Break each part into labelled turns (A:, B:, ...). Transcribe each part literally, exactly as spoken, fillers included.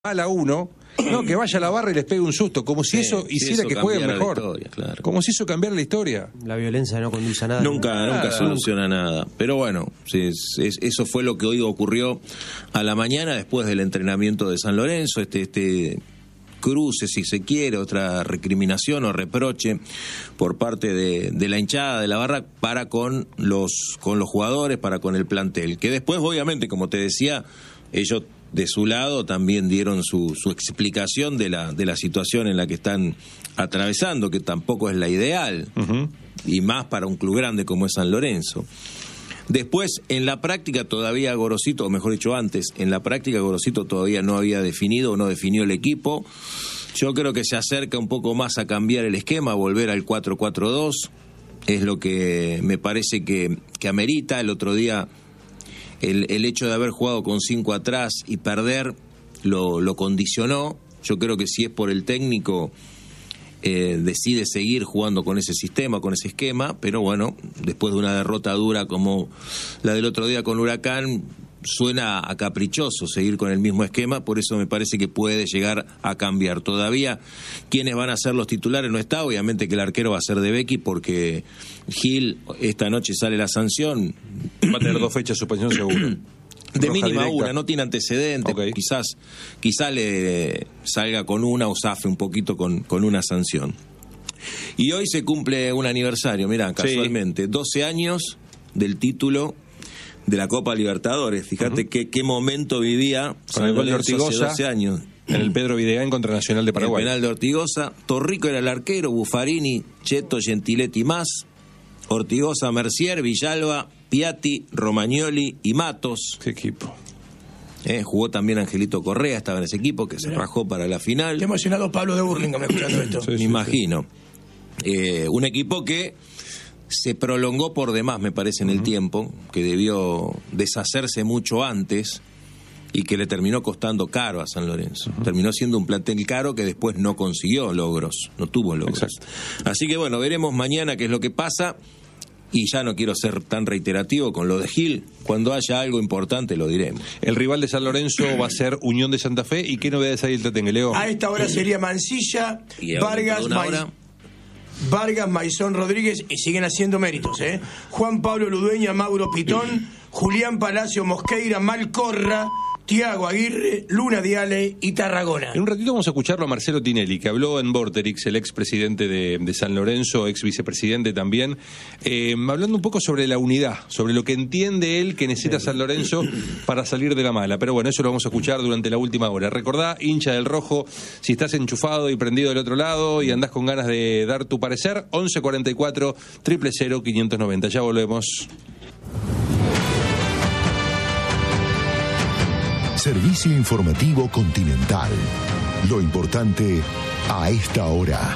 A: a la uno, no, que vaya a la barra y les pegue un susto, como si sí, eso hiciera si eso que jueguen mejor, historia, claro. Como si eso cambiara la historia.
B: La violencia no conduce a nada.
C: Nunca,
B: nada.
C: nunca soluciona nada. Pero bueno, sí, es, es, eso fue lo que hoy ocurrió a la mañana después del entrenamiento de San Lorenzo, este, este cruce, si se quiere, otra recriminación o reproche por parte de, de la hinchada de la barra para con los, con los jugadores, para con el plantel. Que después, obviamente, como te decía, ellos de su lado también dieron su, su explicación de la, de la situación en la que están atravesando, que tampoco es la ideal, uh-huh. y más para un club grande como es San Lorenzo. Después, en la práctica todavía Gorosito, o mejor dicho antes, en la práctica Gorosito todavía no había definido o no definió el equipo. Yo creo que se acerca un poco más a cambiar el esquema, a volver al cuatro cuatro dos, es lo que me parece que, que amerita. El otro día El, el hecho de haber jugado con cinco atrás y perder lo, lo condicionó. Yo creo que si es por el técnico, eh, decide seguir jugando con ese sistema, con ese esquema, pero bueno, después de una derrota dura como la del otro día con Huracán, suena a caprichoso seguir con el mismo esquema, por eso me parece que puede llegar a cambiar. Todavía quiénes van a ser los titulares no está, obviamente que el arquero va a ser de Becky porque Gil, esta noche sale la sanción.
A: Va a tener dos fechas de suspensión seguro.
C: De Roja mínima directa. Una, no tiene antecedentes, okay. quizás quizás le salga con una o zafe un poquito con, con una sanción. Y hoy se cumple un aniversario, mirá, casualmente, sí. doce años del título de la Copa Libertadores. Fíjate uh-huh. que, qué momento vivía
A: con el gol de Ortigosa
C: hace doce años.
A: En el Pedro Videgain contra Nacional de Paraguay.
C: El penal de Ortigosa. Torrico era el arquero, Buffarini, Cheto, Gentiletti más, Ortigosa, Mercier, Villalba, Piatti, Romagnoli y Matos.
A: Qué equipo.
C: Eh, jugó también Angelito Correa, estaba en ese equipo que se Mirá. rajó para la final.
D: Qué emocionado Pablo de Burlingame escuchando esto.
C: Sí, me sí, imagino. Sí. Eh, un equipo que se prolongó por demás, me parece, en uh-huh. el tiempo, que debió deshacerse mucho antes y que le terminó costando caro a San Lorenzo. Uh-huh. Terminó siendo un plantel caro que después no consiguió logros, no tuvo logros. Exacto. Así que bueno, veremos mañana qué es lo que pasa. Y ya no quiero ser tan reiterativo con lo de Gil. Cuando haya algo importante lo diremos.
A: El rival de San Lorenzo va a ser Unión de Santa Fe. ¿Y qué novedades hay el Tatengue, Leo?
D: A esta hora sería Mancilla, Vargas, Maizón, Vargas, Maizón, Rodríguez, y siguen haciendo méritos, ¿eh? Juan Pablo Ludueña, Mauro Pitón, Julián Palacio, Mosqueira, Malcorra, Tiago Aguirre, Luna Diale y Tarragona.
A: En un ratito vamos a escucharlo a Marcelo Tinelli, que habló en Vorterix, el expresidente de, de San Lorenzo, ex vicepresidente también, eh, hablando un poco sobre la unidad, sobre lo que entiende él que necesita San Lorenzo para salir de la mala. Pero bueno, eso lo vamos a escuchar durante la última hora. Recordá, hincha del Rojo, si estás enchufado y prendido del otro lado y andás con ganas de dar tu parecer, once cuarenta y cuatro, cero cero cero, quinientos noventa. Ya volvemos.
E: Servicio Informativo Continental. Lo importante a esta hora.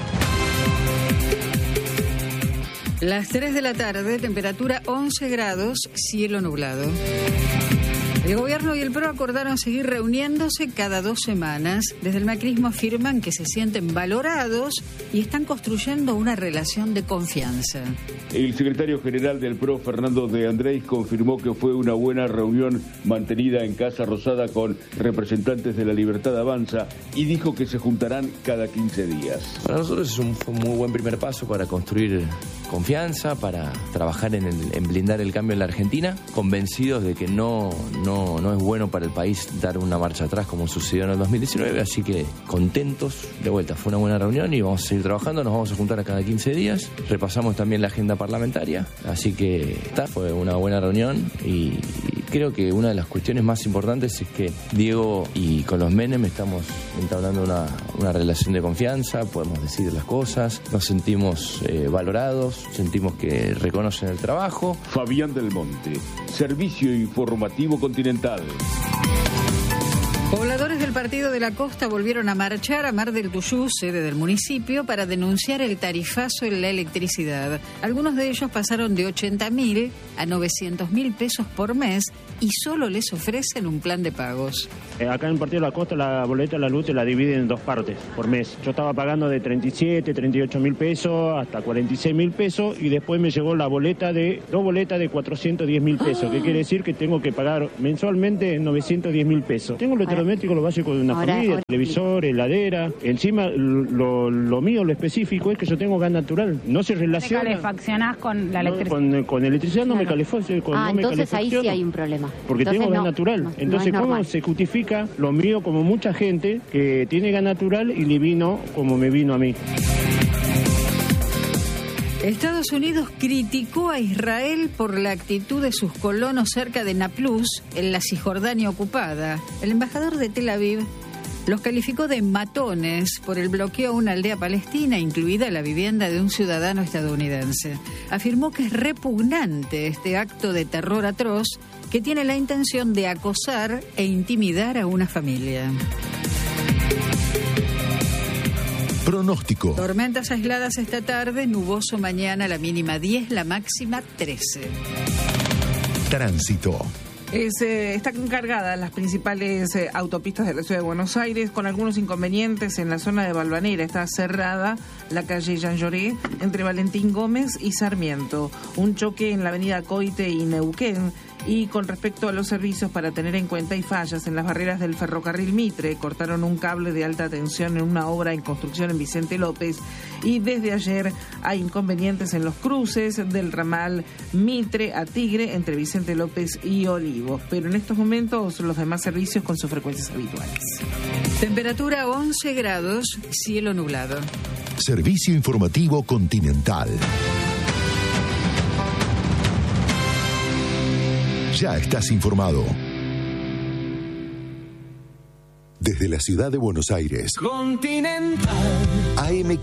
F: Las tres de la tarde, temperatura once grados, cielo nublado. El gobierno y el P R O acordaron seguir reuniéndose cada dos semanas. Desde el macrismo afirman que se sienten valorados y están construyendo una relación de confianza.
G: El secretario general del P R O, Fernando de Andrés, confirmó que fue una buena reunión mantenida en Casa Rosada con representantes de La Libertad Avanza y dijo que se juntarán cada quince días.
H: Para nosotros es un, fue un muy buen primer paso para construir confianza, para trabajar en, el, en blindar el cambio en la Argentina, convencidos de que no... no No, no es bueno para el país dar una marcha atrás como sucedió en el dos mil diecinueve, así que contentos, de vuelta, fue una buena reunión y vamos a seguir trabajando, nos vamos a juntar a cada quince días, repasamos también la agenda parlamentaria, así que está, fue una buena reunión y, y creo que una de las cuestiones más importantes es que Diego y con los Menem estamos entablando una, una relación de confianza, podemos decir las cosas, nos sentimos eh, valorados, sentimos que reconocen el trabajo.
G: Fabián del Monte, Servicio Informativo Continental.
F: Pobladores del Partido de la Costa volvieron a marchar a Mar del Tuyú, sede del municipio, para denunciar el tarifazo en la electricidad. Algunos de ellos pasaron de ochenta mil a novecientos mil pesos por mes y solo les ofrecen un plan de pagos.
I: Eh, acá en el Partido de la Costa la boleta de la luz te la dividen en dos partes por mes. Yo estaba pagando de treinta y siete, treinta y ocho mil pesos hasta cuarenta y seis mil pesos y después me llegó la boleta de, dos boletas de cuatrocientos diez mil pesos, ah. que quiere decir que tengo que pagar mensualmente novecientos diez mil pesos. Tengo los electrodomésticos, lo básico de una
B: ahora,
I: familia,
B: ahora,
I: televisor, heladera. Encima, lo, lo mío, lo específico es que yo tengo gas natural. No se relaciona.
B: ¿Te calefaccionás con la electricidad?
I: No, con, con electricidad no, claro. me calefacciono.
B: Ah,
I: no
B: entonces
I: me
B: ahí sí hay un problema.
I: Porque
B: entonces
I: tengo gas
B: no,
I: natural.
B: No,
I: entonces,
B: no
I: ¿cómo se justifica lo mío como mucha gente que tiene gas natural y le vino como me vino a mí?
F: Estados Unidos criticó a Israel por la actitud de sus colonos cerca de Nablus, en la Cisjordania ocupada. El embajador de Tel Aviv los calificó de matones por el bloqueo a una aldea palestina, incluida la vivienda de un ciudadano estadounidense. Afirmó que es repugnante este acto de terror atroz que tiene la intención de acosar e intimidar a una familia.
E: Pronóstico.
F: Tormentas aisladas esta tarde, nuboso mañana, la mínima diez, la máxima trece.
E: Tránsito.
J: Es, eh, están cargadas las principales eh, autopistas de la ciudad de Buenos Aires, con algunos inconvenientes en la zona de Balvanera. Está cerrada la calle Jean Lloré entre Valentín Gómez y Sarmiento. Un choque en la avenida Coite y Neuquén. Y con respecto a los servicios, para tener en cuenta, hay fallas en las barreras del ferrocarril Mitre. Cortaron un cable de alta tensión en una obra en construcción en Vicente López. Y desde ayer hay inconvenientes en los cruces del ramal Mitre a Tigre entre Vicente López y Olivos. Pero en estos momentos los demás servicios con sus frecuencias habituales.
F: Temperatura once grados, cielo nublado.
E: Servicio informativo Continental. Ya estás informado. Desde la ciudad de Buenos Aires.
K: Continental.
E: A M